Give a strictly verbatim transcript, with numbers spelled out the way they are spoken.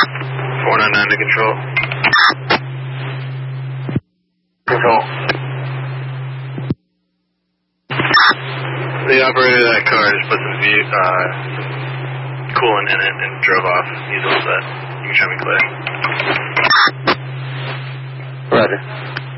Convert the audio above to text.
four nine nine to control. Control. The operator of that car just put some view, uh, coolant in it and drove off. He's all set. You can show me clear. Roger.